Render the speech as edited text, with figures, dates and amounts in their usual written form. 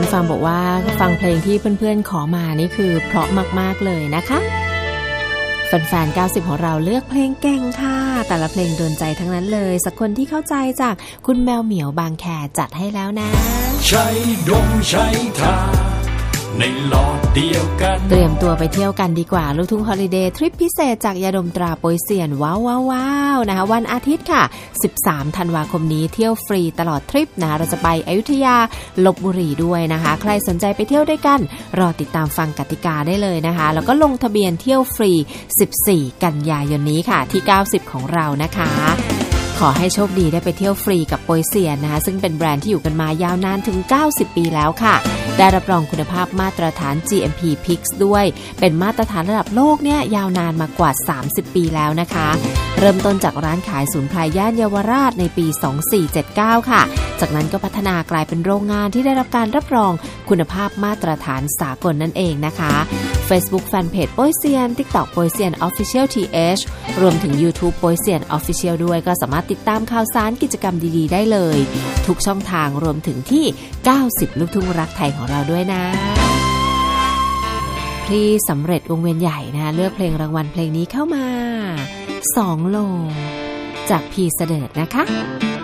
ฟังบอกว่าฟังเพลงที่เพื่อนๆขอมานี่คือเพราะมากๆเลยนะคะแฟนๆ90ของเราเลือกเพลงเก่งค่ะแต่ละเพลงโดนใจทั้งนั้นเลยสักคนที่เข้าใจจากคุณแมวเหมียวบางแคจัดให้แล้วนะใช้ดมใช้ทาในหลอดเดียวกันเตรียมตัวไปเที่ยวกันดีกว่าลูกทุ่งฮอลิเดย์ทริปพิเศษจากยาดมตราโปยเซียนว้าวๆนะคะวันอาทิตย์ค่ะ13ธันวาคมนี้เที่ยวฟรีตลอดทริปนะเราจะไปอยุธยาลพบุรีด้วยนะคะใครสนใจไปเที่ยวด้วยกันรอติดตามฟังกติกาได้เลยนะคะแล้วก็ลงทะเบียนเที่ยวฟรี14กันยายนนี้ค่ะที่90ของเรานะคะขอให้โชคดีได้ไปเที่ยวฟรีกับโปยเซียนนะคะซึ่งเป็นแบรนด์ที่อยู่กันมายาวนานถึง90ปีแล้วค่ะได้รับรองคุณภาพมาตรฐาน GMP PIX ด้วยเป็นมาตรฐานระดับโลกเนี่ยยาวนานมากว่า30ปีแล้วนะคะเริ่มต้นจากร้านขายสมุนไพรย่านเยาวราชในปี2479ค่ะจากนั้นก็พัฒนากลายเป็นโรงงานที่ได้รับการรับรองคุณภาพมาตรฐานสากลนั่นเองนะคะ Facebook Fanpage โปยเซียน TikTok โปยเซียน Official TH รวมถึง YouTube โปยเซียน Official ด้วยก็สามารถติดตามข่าวสารกิจกรรมดีๆได้เลยทุกช่องทางรวมถึงที่90ลูกทุ่งรักไทยของเราด้วยนะที่สำเร็จวงเวียนใหญ่นะเลือกเพลงรางวัลเพลงนี้เข้ามา2โลจากพีเสดิร์ดนะคะ